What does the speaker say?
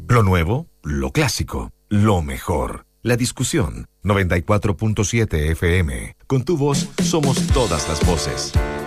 Lo nuevo, lo clásico, lo mejor. La discusión, 94.7 FM. Con tu voz somos todas las voces.